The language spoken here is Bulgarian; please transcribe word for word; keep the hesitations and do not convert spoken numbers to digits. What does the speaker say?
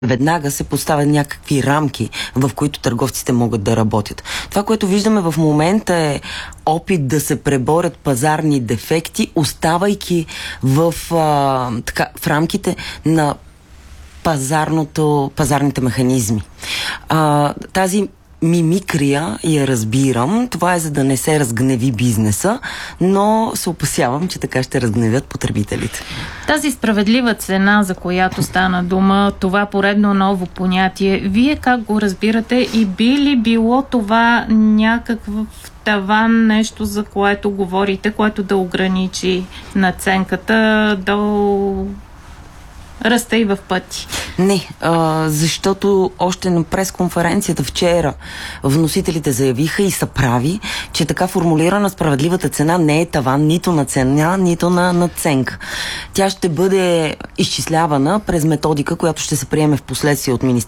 веднага се поставят някакви рамки, в които търговците могат да работят. Това, което виждаме в момента е опит да се преборят пазарни дефекти, оставайки в, а, така, в рамките на пазарното, пазарните механизми. А, тази мимикрия я разбирам. Това е за да не се разгневи бизнеса, но се опасявам, че така ще разгневят потребителите. Тази справедлива цена, за която стана дума, това поредно ново понятие, вие как го разбирате и би ли било това някакъв таван, нещо, за което говорите, което да ограничи надценката до расте и в пъти? Не, а, защото още на пресконференцията вчера вносителите заявиха и са прави, че така формулирана справедливата цена не е таван нито на цена, нито на надценка. Тя ще бъде изчислявана през методика, която ще се приеме в последствие от Министерството